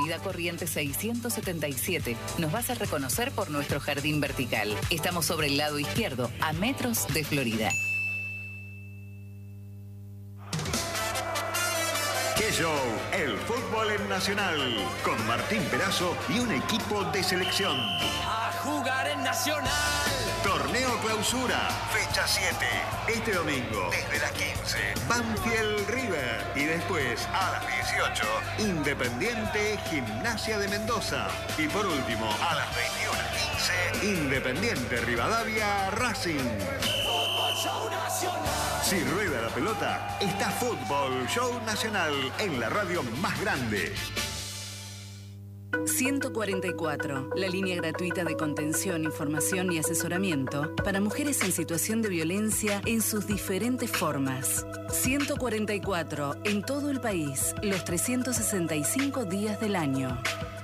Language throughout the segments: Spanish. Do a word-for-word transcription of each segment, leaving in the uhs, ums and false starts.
Avenida Corrientes seiscientos setenta y siete. Nos vas a reconocer por nuestro jardín vertical. Estamos sobre el lado izquierdo, a metros de Florida. ¡Qué show! El fútbol en Nacional, con Martín Perazo y un equipo de selección. ¡A jugar en Nacional! Torneo Clausura, fecha siete. Este domingo, desde las quince, Banfield River. Y después, a las dieciocho, Independiente Gimnasia de Mendoza. Y por último, a las veintiuna quince, Independiente Rivadavia Racing. Fútbol Show Nacional. Si rueda la pelota, está Fútbol Show Nacional en la radio más grande. ciento cuarenta y cuatro, la línea gratuita de contención, información y asesoramiento para mujeres en situación de violencia en sus diferentes formas. ciento cuarenta y cuatro, en todo el país, los trescientos sesenta y cinco días del año.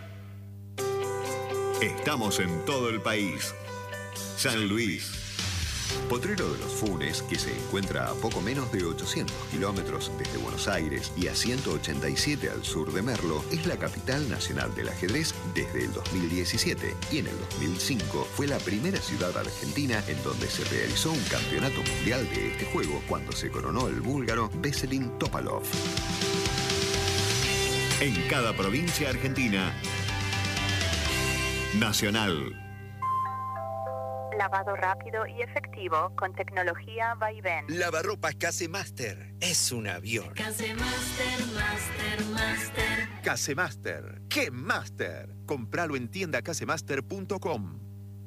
Estamos en todo el país. San Luis. Potrero de los Funes, que se encuentra a poco menos de ochocientos kilómetros desde Buenos Aires y a ciento ochenta y siete al sur de Merlo, es la capital nacional del ajedrez desde el dos mil diecisiete y en el dos mil cinco fue la primera ciudad argentina en donde se realizó un campeonato mundial de este juego cuando se coronó el búlgaro Veselin Topalov. En cada provincia argentina, Nacional. Lavado rápido y efectivo con tecnología Vaivén. Lavarropas Casemaster es un avión. Casemaster, Master, Master. Casemaster, ¿qué Master? Compralo en tienda casemaster punto com.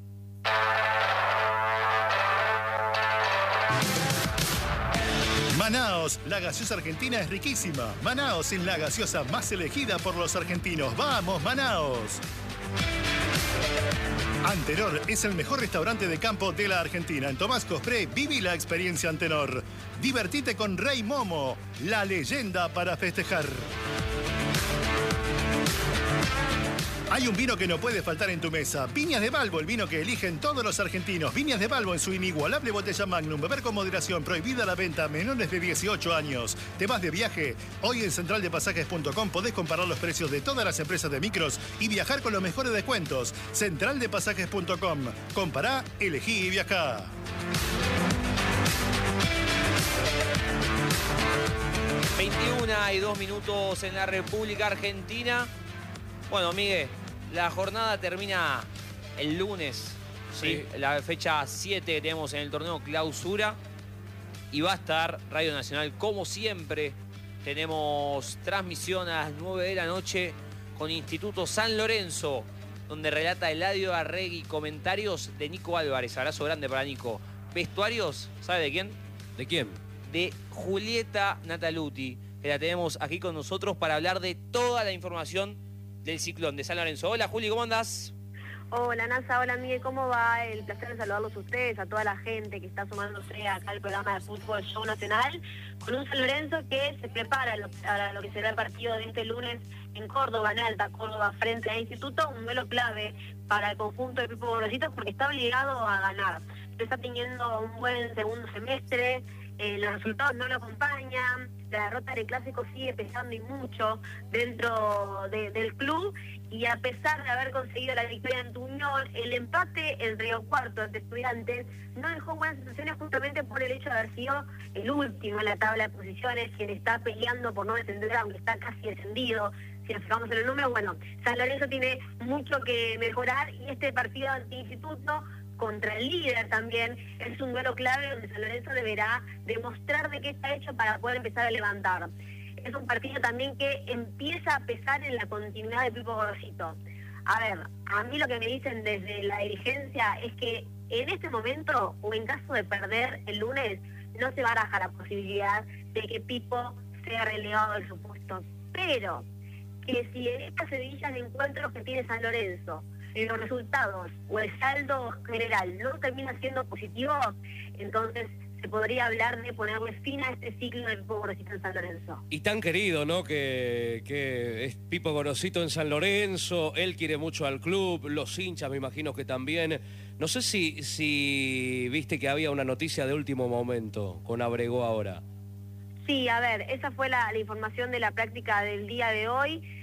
Manaos, la gaseosa argentina es riquísima. Manaos es la gaseosa más elegida por los argentinos. ¡Vamos, Manaos! Antenor es el mejor restaurante de campo de la Argentina. En Tomás Cospré, viví la experiencia Antenor. Divertite con Rey Momo, la leyenda para festejar. Hay un vino que no puede faltar en tu mesa. Viñas de Balbo, el vino que eligen todos los argentinos. Viñas de Balbo en su inigualable botella Magnum. Beber con moderación. Prohibida la venta a menores de dieciocho años. ¿Te vas de viaje? Hoy en central de pasajes punto com podés comparar los precios de todas las empresas de micros y viajar con los mejores descuentos. central de pasajes punto com. Compará, elegí y viajá. veintiuna y dos minutos en la República Argentina. Bueno, Miguel, la jornada termina el lunes, ¿sí? Sí. La fecha siete que tenemos en el torneo Clausura. Y va a estar Radio Nacional, como siempre. Tenemos transmisión a las nueve de la noche con Instituto San Lorenzo, donde relata Eladio Arregui, comentarios de Nico Álvarez. Abrazo grande para Nico. Vestuarios, ¿sabe de quién? ¿De quién? De Julieta Nataluti, que la tenemos aquí con nosotros para hablar de toda la información del ciclón de San Lorenzo. Hola, Juli, ¿cómo andás? Hola, Nasa, hola, Miguel, ¿cómo va? El placer de saludarlos a ustedes, a toda la gente que está sumándose acá al programa de Fútbol Show Nacional, con un San Lorenzo que se prepara lo, a lo que será el partido de este lunes en Córdoba, en Alta Córdoba, frente al Instituto, un duelo clave para el conjunto de Pipo Gorositos porque está obligado a ganar. Está teniendo un buen segundo semestre, eh, los resultados no lo acompañan, la derrota del Clásico sigue pesando y mucho dentro de, del club, y a pesar de haber conseguido la victoria en Unión, el empate en Río Cuarto ante Estudiantes no dejó buenas sensaciones justamente por el hecho de haber sido el último en la tabla de posiciones, quien está peleando por no descender, aunque está casi descendido. Si nos fijamos en el número, bueno, San Lorenzo tiene mucho que mejorar, y este partido ante Instituto contra el líder también es un duelo clave donde San Lorenzo deberá demostrar de qué está hecho para poder empezar a levantar. Es un partido también que empieza a pesar en la continuidad de Pipo Gorosito. A ver, a mí lo que me dicen desde la dirigencia es que en este momento, o en caso de perder el lunes, no se baraja la posibilidad de que Pipo sea relegado del su puesto. Pero que si en estas seguidillas de encuentros que tiene San Lorenzo, en los resultados o el saldo general no termina siendo positivo, entonces se podría hablar de ponerle fin a este ciclo de Pipo Gorosito en San Lorenzo. Y tan querido, ¿no? Que, que es Pipo Gorosito en San Lorenzo, él quiere mucho al club, los hinchas me imagino que también. No sé si, si viste que había una noticia de último momento con Abrego ahora. Sí, a ver, esa fue la, la información de la práctica del día de hoy.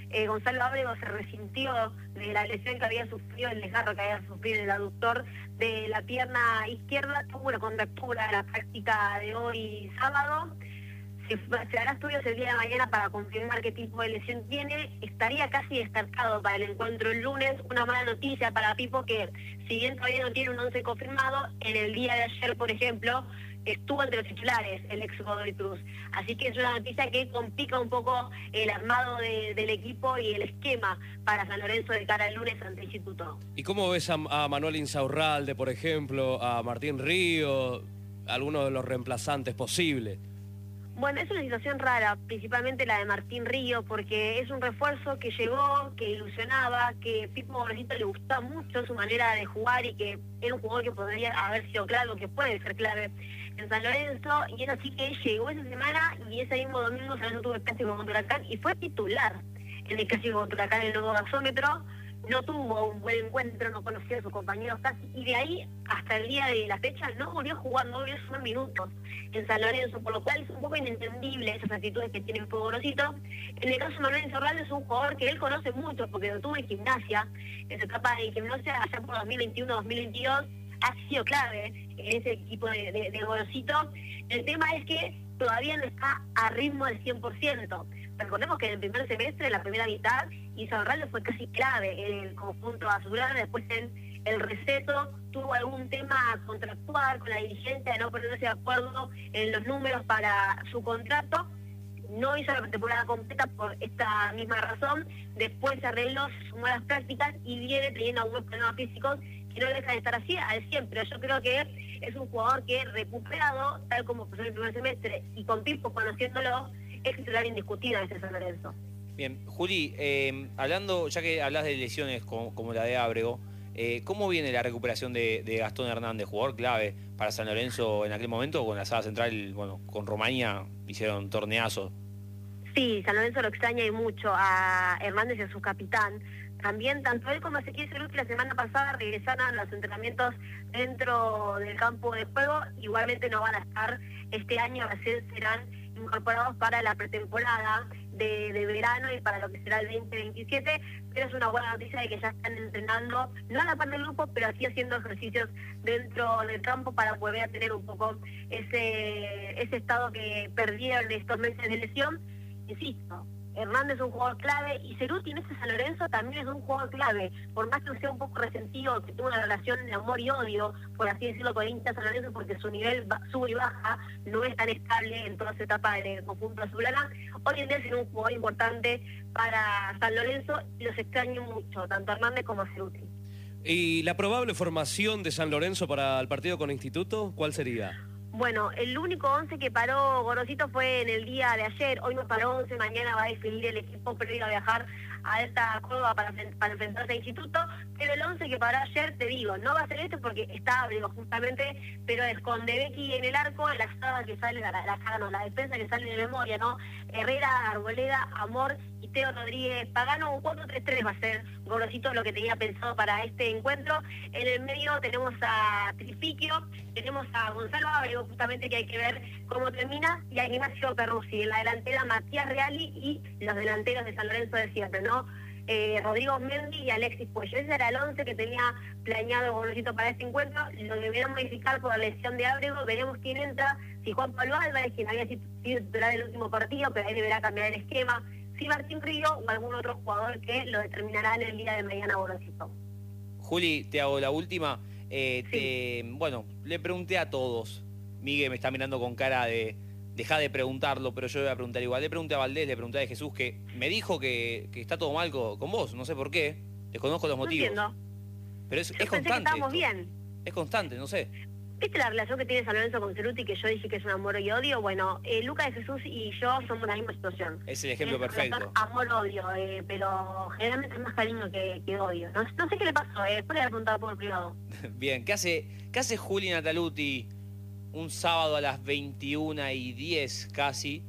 eh, Gonzalo Ábrego se resintió de la lesión que había sufrido, el desgarro que había sufrido en el aductor de la pierna izquierda, tuvo una contractura en la práctica de hoy sábado. Se, se hará estudios el día de mañana para confirmar qué tipo de lesión tiene. Estaría casi descartado para el encuentro el lunes. Una mala noticia para Pipo, que si bien todavía no tiene un once confirmado, en el día de ayer, por ejemplo, estuvo entre los titulares el ex Godoy Cruz. Así que es una noticia que complica un poco el armado de, del equipo y el esquema para San Lorenzo de cara al lunes ante Instituto. ¿Y cómo ves a, a Manuel Insaurralde, por ejemplo, a Martín Río, algunos de los reemplazantes posibles? Bueno, es una situación rara, principalmente la de Martín Río, porque es un refuerzo que llegó, que ilusionaba, que Pipo Gorosito le gustaba mucho su manera de jugar y que era un jugador que podría haber sido clave, que puede ser clave en San Lorenzo, y es así que llegó esa semana y ese mismo domingo San Lorenzo tuvo el clásico contra Huracán y fue titular en el clásico contra Huracán en el nuevo gasómetro. No tuvo un buen encuentro, no conocía a sus compañeros casi, y de ahí hasta el día de la fecha no volvió a jugar, no volvió a sumar minutos en San Lorenzo, por lo cual es un poco inentendible esas actitudes que tiene Pipo Gorosito. En el caso de Manuel Insaurralde es un jugador que él conoce mucho, porque lo tuvo en Gimnasia, en su etapa de Gimnasia allá por dos mil veintiuno dos mil veintidós, ha sido clave en ese equipo de, de, de Gorosito. El tema es que todavía no está a ritmo del cien por ciento. Recordemos que en el primer semestre, en la primera mitad, Insaurralde fue casi clave en el conjunto azulgrana. Después en el receso tuvo algún tema contractual con la dirigencia de no ponerse de acuerdo en los números para su contrato. No hizo la temporada completa por esta misma razón. Después se arregló, se sumó a las prácticas y viene teniendo algunos problemas físicos que no dejan de estar así al cien, pero yo creo que es un jugador que recuperado, tal como pasó en el primer semestre, y con Pipo conociéndolo, es titular indiscutido de este San Lorenzo. Bien, Juli, eh, hablando, ya que hablas de lesiones como, como la de Ábrego, eh, ¿cómo viene la recuperación de, de Gastón Hernández, jugador clave para San Lorenzo en aquel momento? Con la saga central, bueno, con Romaña hicieron torneazo. Sí, San Lorenzo lo extraña y mucho a Hernández y a su capitán. También, tanto él como Ezequiel Ceruti la semana pasada regresaron a los entrenamientos dentro del campo de juego. Igualmente no van a estar este año, recién serán incorporados para la pretemporada de, de verano y para lo que será el veinte veintisiete, pero es una buena noticia de que ya están entrenando, no a la par del grupo, pero sí haciendo ejercicios dentro del campo para poder tener un poco ese, ese estado que perdieron estos meses de lesión. Insisto, Hernández es un jugador clave y Ceruti en este San Lorenzo también es un jugador clave, por más que sea un poco resentido, que tuvo una relación de amor y odio, por así decirlo, con el hincha San Lorenzo, porque su nivel sube y baja, no es tan estable en toda esa etapa del conjunto azulgrana. Hoy en día es un jugador importante para San Lorenzo y los extraño mucho, tanto Hernández como Ceruti. ¿Y la probable formación de San Lorenzo para el partido con Instituto, cuál sería? Bueno, el único once que paró Gorosito fue en el día de ayer. Hoy no paró once, mañana va a definir el equipo previo a viajar a esta Córdoba para, para enfrentarse a Instituto. Pero el once que paró ayer, te digo, no va a ser este porque está Ábrego justamente, pero es con De Becchi en el arco, la saga que sale, la, la, la, no, la defensa que sale de memoria, ¿no? Herrera, Arboleda, Amor y Teo Rodríguez Pagano. Un cuatro tres tres va a ser Gorosito lo que tenía pensado para este encuentro. En el medio tenemos a Trifiquio, tenemos a Gonzalo Ábrego, justamente, que hay que ver cómo termina, y a Ignacio Perruzzi. En la delantera Matías Reali y los delanteros de San Lorenzo de siempre, ¿no? Eh, Rodrigo Mendy y Alexis Puello. Ese era el once que tenía planeado Gorosito para este encuentro. Lo deberán modificar por la lesión de Ábrego. Veremos quién entra, si Juan Pablo Álvarez, quien había sido titular del último partido, pero ahí deberá cambiar el esquema, si Martín Río o algún otro jugador que lo determinará en el día de mañana Gorosito. Juli, te hago la última. Eh, sí. te, bueno, le pregunté a todos. Miguel me está mirando con cara de deja de preguntarlo, pero yo le voy a preguntar igual. Le pregunté a Valdés, le pregunté a Jesús, que me dijo que, que está todo mal con, con vos, no sé por qué. Desconozco los motivos. No entiendo. Pero es, yo es pensé constante. Que estábamos esto. bien. Es constante, no sé. ¿Viste la relación que tiene San Lorenzo con Ceruti, que yo dije que es un amor y odio? Bueno, eh, Lucas de Jesús y yo somos la misma situación. Es el ejemplo es perfecto. Amor-odio, eh, pero generalmente es más cariño que, que odio. No, no sé qué le pasó, eh, después le voy a preguntar por privado. Bien, ¿qué hace, qué hace Juli Nataluti un sábado a las veintiuna y diez casi,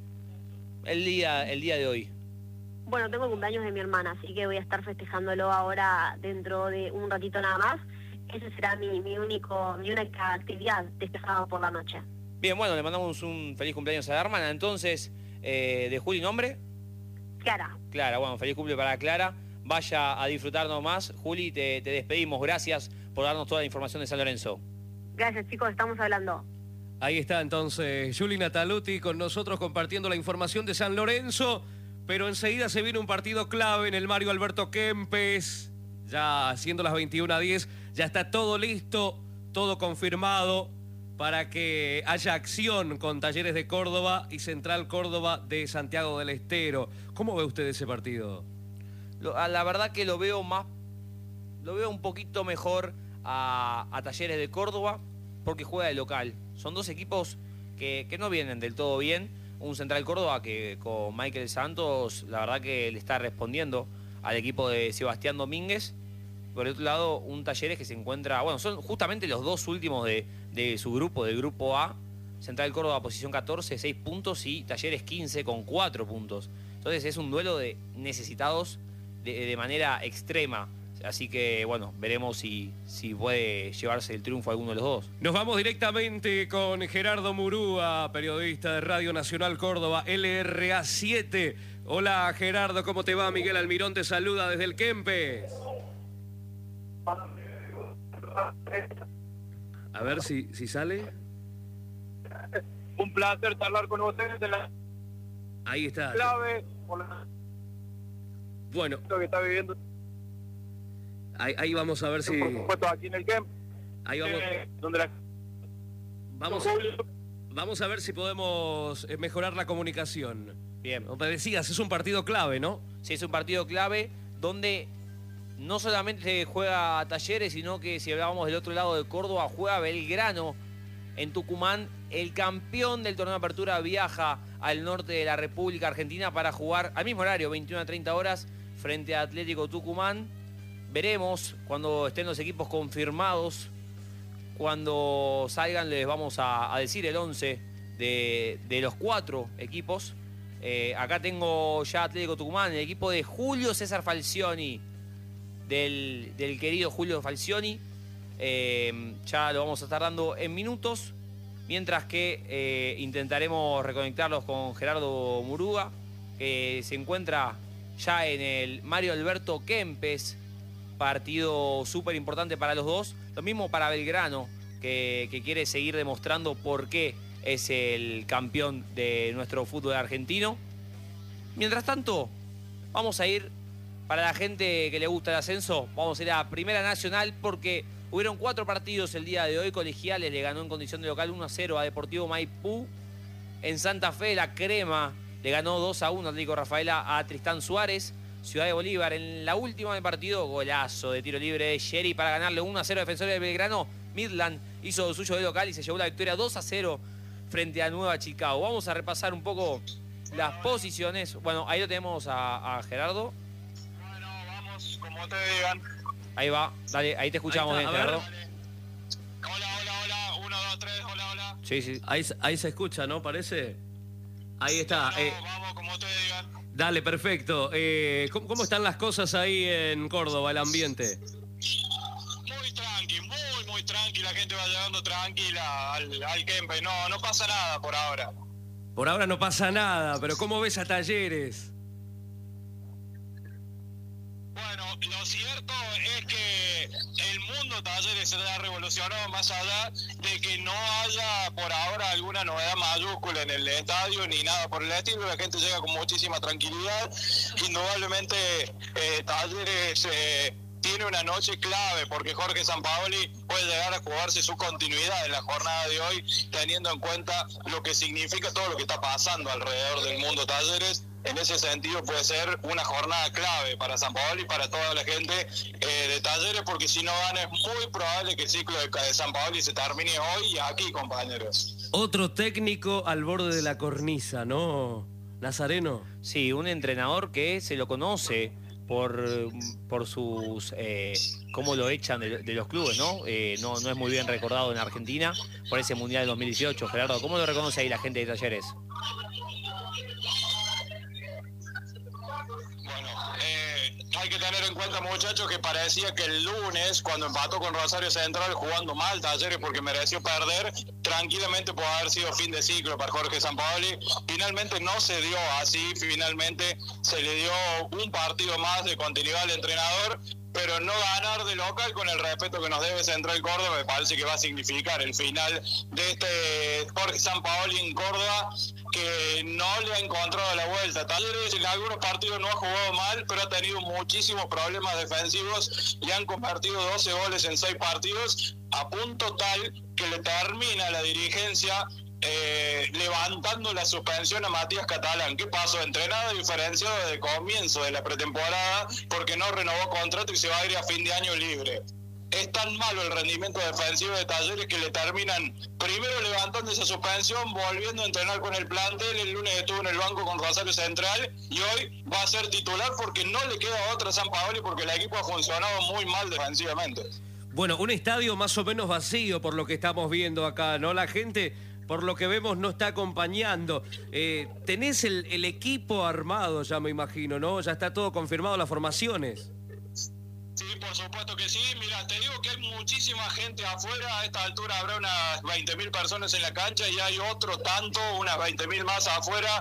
el día, el día de hoy? Bueno, tengo el cumpleaños de mi hermana, así que voy a estar festejándolo ahora dentro de un ratito nada más. Esa será mi, mi, único, mi única actividad de este sábado por la noche. Bien, bueno, le mandamos un feliz cumpleaños a la hermana. Entonces, eh, de Juli, ¿nombre? Clara. Clara, bueno, feliz cumple para Clara. Vaya a disfrutarnos más. Juli, te, te despedimos. Gracias por darnos toda la información de San Lorenzo. Gracias, chicos, estamos hablando. Ahí está entonces Juli Nataluti con nosotros compartiendo la información de San Lorenzo, pero enseguida se viene un partido clave en el Mario Alberto Kempes, ya siendo las veintiuna a diez, ya está todo listo, todo confirmado para que haya acción con Talleres de Córdoba y Central Córdoba de Santiago del Estero. ¿Cómo ve usted ese partido? Lo, a la verdad que lo veo más, lo veo un poquito mejor a, a Talleres de Córdoba porque juega de local. Son dos equipos que, que no vienen del todo bien. Un Central Córdoba que con Michael Santos, la verdad que le está respondiendo al equipo de Sebastián Domínguez. Por otro lado, un Talleres que se encuentra, bueno, son justamente los dos últimos de, de su grupo, del grupo A. Central Córdoba posición catorce, seis puntos, y Talleres quince con cuatro puntos. Entonces es un duelo de necesitados de, de manera extrema. Así que, bueno, veremos si, si puede llevarse el triunfo a alguno de los dos. Nos vamos directamente con Gerardo Murúa, periodista de Radio Nacional Córdoba, L R A siete. Hola, Gerardo, ¿cómo te va? Miguel Almirón te saluda desde el Kempes. A ver si, si sale. Un placer charlar con ustedes en la Ahí está. clave por la... Bueno, lo que está viviendo. Ahí, ahí vamos a ver si... Por supuesto, aquí en el camp. Ahí vamos. Eh, donde la... Vamos, vamos a ver si podemos mejorar la comunicación. Bien. Como te decías, es un partido clave, ¿no? Sí, es un partido clave donde no solamente juega Talleres, sino que si hablábamos del otro lado de Córdoba, juega Belgrano en Tucumán. El campeón del torneo de apertura viaja al norte de la República Argentina para jugar al mismo horario, veintiuna a treinta horas, frente a Atlético Tucumán. Veremos cuando estén los equipos confirmados. Cuando salgan les vamos a, a decir el once de, de los cuatro equipos. Eh, acá tengo ya Atlético Tucumán, el equipo de Julio César Falcioni, del, del querido Julio Falcioni. Eh, ya lo vamos a estar dando en minutos. Mientras que eh, intentaremos reconectarlos con Gerardo Murúa, que se encuentra ya en el Mario Alberto Kempes. Partido súper importante para los dos. Lo mismo para Belgrano, que, que quiere seguir demostrando por qué es el campeón de nuestro fútbol argentino. Mientras tanto, vamos a ir, para la gente que le gusta el ascenso, vamos a ir a Primera Nacional porque hubieron cuatro partidos el día de hoy. Colegiales le ganó en condición de local uno a cero a Deportivo Maipú. En Santa Fe, la Crema le ganó dos a uno Atlético Rafaela a Tristán Suárez. Ciudad de Bolívar, en la última del partido, golazo de tiro libre de Sherry para ganarle uno a cero a Defensores de Belgrano. Midland hizo lo suyo de local y se llevó la victoria dos a cero frente a Nueva Chicago. Vamos a repasar un poco las posiciones. Bueno, ahí lo tenemos a, a Gerardo. Bueno, vamos, como te digan. Ahí va, dale, ahí te escuchamos Ahí está, bien, a ver. Gerardo. Hola, hola, hola. Uno, dos, tres, hola, hola. Sí, sí. Ahí, ahí se escucha, ¿no? Parece. Ahí está. No, eh, vamos, como te digan. Dale, perfecto. Eh, ¿cómo, ¿Cómo están las cosas ahí en Córdoba, el ambiente? Muy tranqui, muy, muy tranqui. La gente va llegando tranquila al, al Kempe. No, no pasa nada por ahora. Por ahora no pasa nada, pero ¿cómo ves a Talleres? Bueno, lo cierto es que el mundo Talleres se ha revolucionado más allá de que no haya por ahora alguna novedad mayúscula en el estadio ni nada por el estilo. La gente llega con muchísima tranquilidad. Indudablemente eh, Talleres eh, tiene una noche clave porque Jorge Sampaoli puede llegar a jugarse su continuidad en la jornada de hoy, teniendo en cuenta lo que significa todo lo que está pasando alrededor del mundo Talleres. En ese sentido puede ser una jornada clave para Sampaoli y para toda la gente eh, de Talleres, porque si no gana es muy probable que el ciclo de, de Sampaoli se termine hoy y aquí, compañeros. Otro técnico al borde de la cornisa, ¿no, Nazareno? Sí, un entrenador que se lo conoce por, por sus... Eh, cómo lo echan de, de los clubes, ¿no? Eh, ¿no? No es muy bien recordado en Argentina por ese Mundial de dos mil dieciocho. Gerardo, ¿cómo lo reconoce ahí la gente de Talleres? Bueno, eh, hay hay que tener en cuenta, muchachos, que parecía que el lunes, cuando empató con Rosario Central jugando mal Talleres porque mereció perder, tranquilamente puede haber sido fin de ciclo para Jorge Sampaoli. Finalmente no se dio así, finalmente se le dio un partido más de continuidad al entrenador, pero no ganar de local con el respeto que nos debe Central Córdoba me parece que va a significar el final de este Jorge Sampaoli en Córdoba, que no le ha encontrado la vuelta. Talleres en algunos partidos no ha jugado mal, pero ha tenido muchísimos problemas defensivos, le han convertido doce goles en seis partidos, a punto tal que le termina la dirigencia Eh, levantando la suspensión a Matías Catalán. ¿Qué pasó? Entrenado diferenciado desde el comienzo de la pretemporada porque no renovó contrato y se va a ir a fin de año libre. Es tan malo el rendimiento defensivo de Talleres que le terminan primero levantando esa suspensión, volviendo a entrenar con el plantel. El lunes estuvo en el banco con Rosario Central y hoy va a ser titular porque no le queda otra a Sampaoli porque el equipo ha funcionado muy mal defensivamente. Bueno, un estadio más o menos vacío por lo que estamos viendo acá, ¿no? La gente, por lo que vemos, no está acompañando. Eh, tenés el, el equipo armado, ya me imagino, ¿no? Ya está todo confirmado, las formaciones. Sí, por supuesto que sí. Mira, te digo que hay muchísima gente afuera. A esta altura habrá unas veinte mil personas en la cancha y hay otro tanto, unas veinte mil más afuera.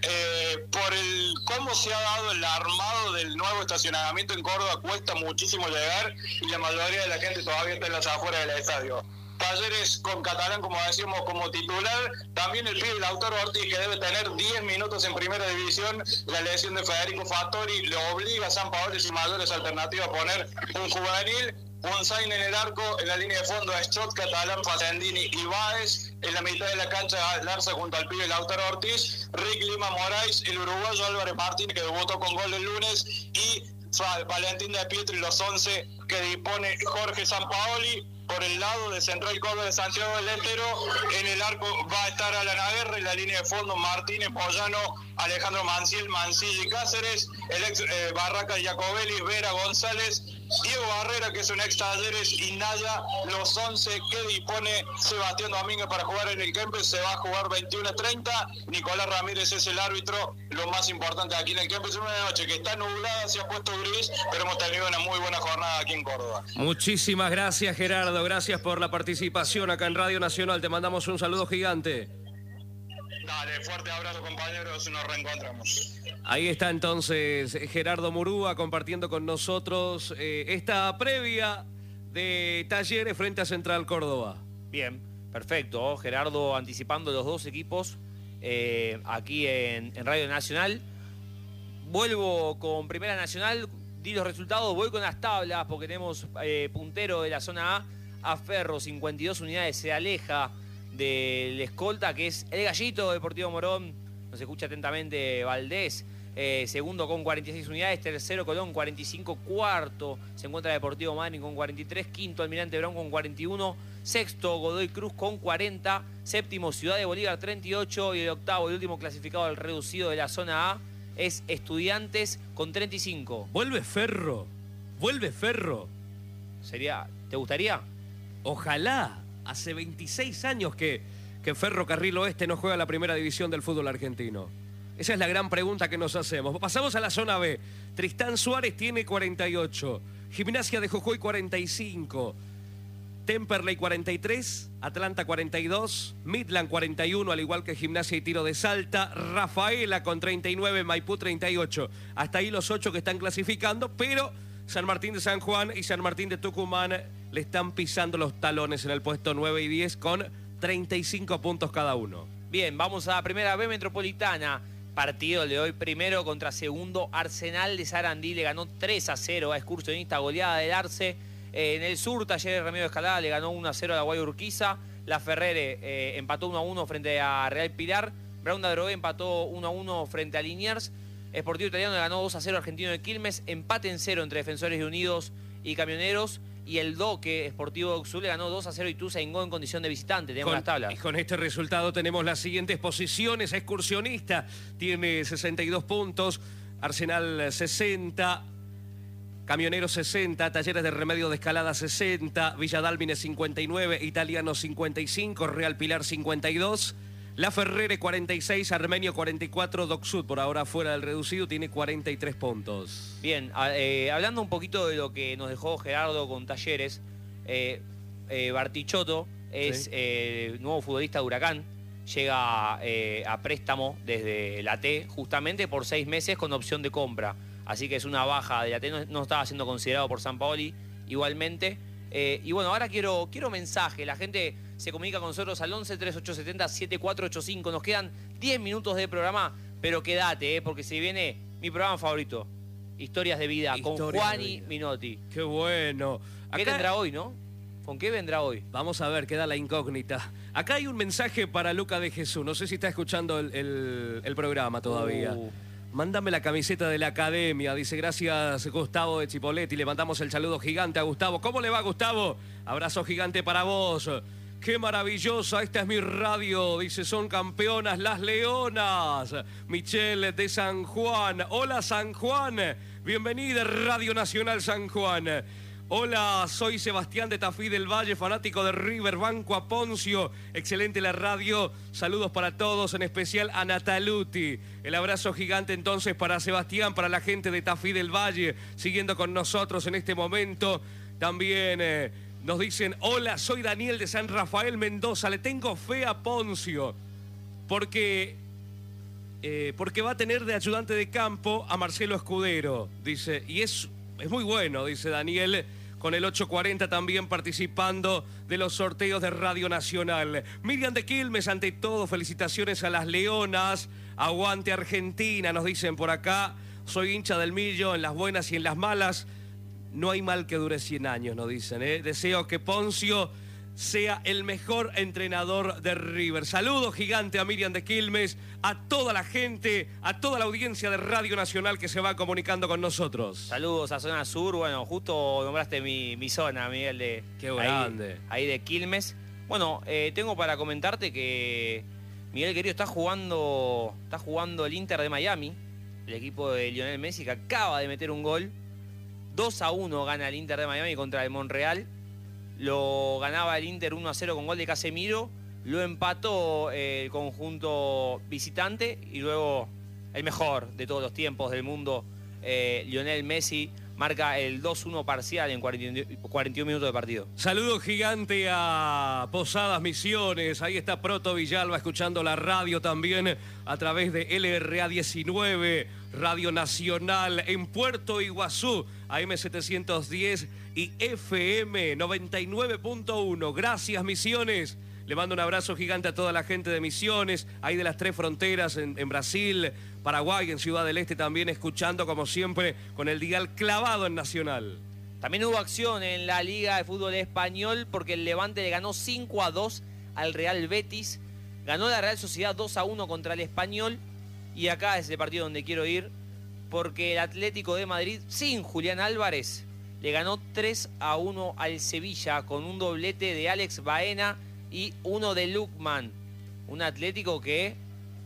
Eh, por el cómo se ha dado el armado del nuevo estacionamiento en Córdoba, cuesta muchísimo llegar y la mayoría de la gente todavía está en las afueras del estadio. Talleres con Catalán, como decimos, como titular. También el pibe Lautaro Ortiz, que debe tener diez minutos en primera división. La lesión de Federico Fattori le obliga a Sampaoli sin mayores alternativas a poner un juvenil. Ponsain en el arco, en la línea de fondo a Schott, Catalán, Facendini y Báez. En la mitad de la cancha Larza junto al pibe Lautaro Ortiz. Rick Lima Moraes, el uruguayo Álvarez Martínez, que debutó con gol el lunes. Y Valentín de Pietri, los once que dispone Jorge Sampaoli. Por el lado de Central Córdoba de Santiago del Estero, en el arco va a estar Alan Aguerre, en la línea de fondo Martínez, Moyano, Alejandro Manciel, Mancilla y Cáceres, el ex eh, Barraca Jacobelli, Vera González, Diego Barrera, que es un ex Talleres, y Naya, los once que dispone Sebastián Domínguez para jugar en el Kempes. Se va a jugar veintiuno a treinta, Nicolás Ramírez es el árbitro. Lo más importante aquí en el Kempes es una noche que está nublada, se ha puesto gris, pero hemos tenido una muy buena jornada aquí en Córdoba. Muchísimas gracias, Gerardo, gracias por la participación acá en Radio Nacional, te mandamos un saludo gigante. Dale, fuerte abrazo, compañeros, nos reencontramos. Ahí está entonces Gerardo Murúa compartiendo con nosotros eh, esta previa de Talleres frente a Central Córdoba. Bien, perfecto. Gerardo anticipando los dos equipos eh, aquí en, en Radio Nacional. Vuelvo con Primera Nacional, di los resultados, voy con las tablas porque tenemos eh, puntero de la zona A, a Ferro, cincuenta y dos unidades, se aleja del escolta que es el Gallito Deportivo Morón. Nos escucha atentamente Valdés. Eh, segundo con cuarenta y seis unidades, tercero Colón cuarenta y cinco, cuarto se encuentra Deportivo Madryn con cuarenta y tres, quinto Almirante Brown con cuarenta y uno, sexto Godoy Cruz con cuarenta, séptimo Ciudad de Bolívar treinta y ocho y el octavo y último clasificado del reducido de la zona A es Estudiantes con treinta y cinco. Vuelve Ferro, vuelve Ferro. Sería, ¿te gustaría? Ojalá. Hace veintiséis años que, que Ferro Carril Oeste no juega la primera división del fútbol argentino. Esa es la gran pregunta que nos hacemos. Pasamos a la zona B. Tristán Suárez tiene cuarenta y ocho. Gimnasia de Jujuy cuarenta y cinco. Temperley cuarenta y tres. Atlanta cuarenta y dos. Midland cuarenta y uno, al igual que Gimnasia y Tiro de Salta. Rafaela con treinta y nueve. Maipú treinta y ocho. Hasta ahí los ocho que están clasificando, pero San Martín de San Juan y San Martín de Tucumán le están pisando los talones en el puesto nueve y diez con treinta y cinco puntos cada uno. Bien, vamos a la primera B Metropolitana. Partido de hoy primero contra segundo. Arsenal de Sarandí le ganó tres a cero a Excursionista, goleada del Arce. Eh, en el sur, Talleres Remedio de Escalada le ganó uno a cero a la Guay Urquiza. La Ferrere eh, empató uno a uno frente a Real Pilar. Brown de Adrogué empató uno a uno frente a Liniers. Sportivo Italiano le ganó dos a cero a Argentino de Quilmes. Empate en cero entre Defensores de Unidos y Camioneros. Y el Doque, Sportivo Oxul, le ganó dos a cero y Ituzaingó en condición de visitante. Tenemos con, las tablas. Y con este resultado tenemos las siguientes posiciones. Excursionista tiene sesenta y dos puntos. Arsenal sesenta. Camioneros sesenta. Talleres de Remedio de Escalada sesenta. Villa Dálmine cincuenta y nueve. Italiano cincuenta y cinco. Real Pilar cincuenta y dos. La Ferrere cuarenta y seis, Armenio cuarenta y cuatro, Doc Sud por ahora fuera del reducido, tiene cuarenta y tres puntos. Bien, eh, hablando un poquito de lo que nos dejó Gerardo con Talleres, eh, eh, Bartichotto es Sí. eh, nuevo futbolista de Huracán, llega eh, a préstamo desde la T justamente por seis meses con opción de compra, así que es una baja de la T, no, no estaba siendo considerado por Sampaoli igualmente. Eh, y bueno, ahora quiero, quiero mensaje, la gente se comunica con nosotros al once, treinta y ocho setenta, setenta y cuatro ochenta y cinco. Nos quedan diez minutos de programa, pero quédate, eh, porque se viene mi programa favorito, Historias de Vida, Historias con de Juani Vida. Minotti. Qué bueno. ¿Qué Acá- tendrá hoy, no? ¿Con qué vendrá hoy? Vamos a ver, queda la incógnita. Acá hay un mensaje para Luca de Jesús. No sé si está escuchando el, el- el programa todavía. Uh. Mándame la camiseta de la academia. Dice, gracias Gustavo de Chipoletti. Le mandamos el saludo gigante a Gustavo. ¿Cómo le va, Gustavo? Abrazo gigante para vos. Qué maravillosa, esta es mi radio. Dice, son campeonas las Leonas. Michelle de San Juan. Hola, San Juan. Bienvenida, Radio Nacional San Juan. Hola, soy Sebastián de Tafí del Valle, fanático de River, Banco a Poncio. Excelente la radio. Saludos para todos, en especial a Nataluti. El abrazo gigante entonces para Sebastián, para la gente de Tafí del Valle, siguiendo con nosotros en este momento. También eh, nos dicen, hola, soy Daniel de San Rafael Mendoza. Le tengo fe a Poncio, porque... Eh, porque va a tener de ayudante de campo a Marcelo Escudero, dice, y es, es muy bueno, dice Daniel, con el ocho cuarenta también participando de los sorteos de Radio Nacional. Miriam de Quilmes, ante todo, felicitaciones a las Leonas, aguante Argentina, nos dicen por acá, soy hincha del Millo en las buenas y en las malas, no hay mal que dure cien años, nos dicen, ¿eh? Deseo que Poncio sea el mejor entrenador de River. Saludos gigante a Miriam de Quilmes, a toda la gente, a toda la audiencia de Radio Nacional que se va comunicando con nosotros. Saludos a Zona Sur. Bueno, justo nombraste mi, mi zona, Miguel, de... Qué grande. Ahí, ahí de Quilmes. Bueno, eh, tengo para comentarte que Miguel querido está jugando, está jugando el Inter de Miami, el equipo de Lionel Messi, que acaba de meter un gol. dos a uno gana el Inter de Miami contra el Monreal. Lo ganaba el Inter uno a cero con gol de Casemiro, lo empató eh, el conjunto visitante y luego el mejor de todos los tiempos del mundo, eh, Lionel Messi, marca el dos uno parcial en cuarenta y uno minutos de partido. Saludo gigante a Posadas Misiones, ahí está Proto Villalba escuchando la radio también a través de L R A diecinueve, Radio Nacional en Puerto Iguazú, A M setecientos diez y F M noventa y nueve punto uno. Gracias, Misiones. Le mando un abrazo gigante a toda la gente de Misiones, ahí de las tres fronteras, en, en Brasil, Paraguay, en Ciudad del Este también, escuchando como siempre con el dial clavado en Nacional. También hubo acción en la Liga de Fútbol Español porque el Levante le ganó cinco a dos al Real Betis. Ganó la Real Sociedad dos a uno contra el Español. Y acá es el partido donde quiero ir, porque el Atlético de Madrid, sin Julián Álvarez, le ganó tres a uno al Sevilla con un doblete de Alex Baena y uno de Lukman. Un Atlético que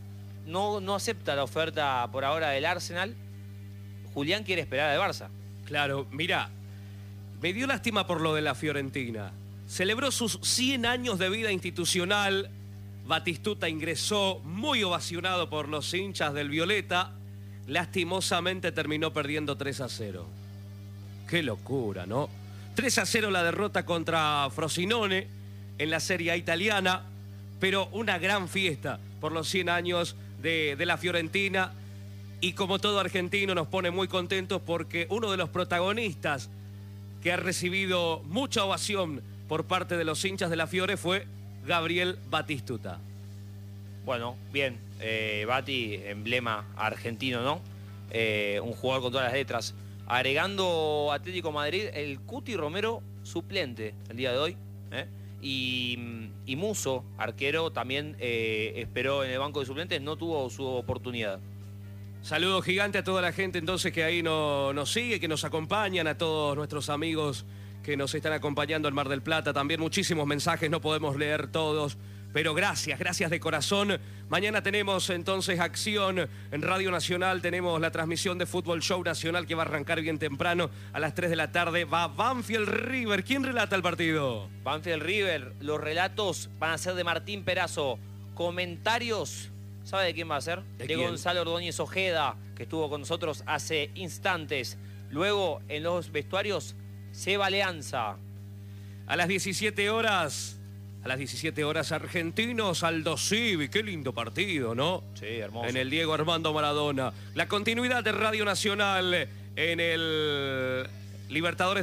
no, no acepta la oferta por ahora del Arsenal. Julián quiere esperar al Barça. Claro, mira, me dio lástima por lo de la Fiorentina. Celebró sus cien años de vida institucional. Batistuta ingresó muy ovacionado por los hinchas del Violeta. Lastimosamente terminó perdiendo tres a cero. Qué locura, ¿no? tres a cero la derrota contra Frosinone en la Serie A italiana, pero una gran fiesta por los cien años de, de la Fiorentina. Y como todo argentino nos pone muy contentos porque uno de los protagonistas que ha recibido mucha ovación por parte de los hinchas de la Fiore fue Gabriel Batistuta. Bueno, bien, eh, Bati, emblema argentino, ¿no? Eh, un jugador con todas las letras. Agregando Atlético Madrid, el Cuti Romero suplente el día de hoy, ¿eh? Y, y Muso, arquero, también eh, esperó en el banco de suplentes, no tuvo su oportunidad. Saludo gigante a toda la gente entonces que ahí no, nos sigue, que nos acompañan, a todos nuestros amigos que nos están acompañando en Mar del Plata. También muchísimos mensajes, no podemos leer todos, pero gracias, gracias de corazón. Mañana tenemos entonces acción en Radio Nacional, tenemos la transmisión de Fútbol Show Nacional que va a arrancar bien temprano a las tres de la tarde. Va Banfield River. ¿Quién relata el partido? Banfield River, los relatos van a ser de Martín Perazo, comentarios, ¿sabe de quién va a ser? ¿De De quién? Gonzalo Ordóñez Ojeda, que estuvo con nosotros hace instantes. Luego, en los vestuarios, Seba Alianza. A las diecisiete horas, a las diecisiete horas Argentinos, Aldo Civi, qué lindo partido, ¿no? Sí, hermoso. En el Diego Armando Maradona. La continuidad de Radio Nacional en el Libertadores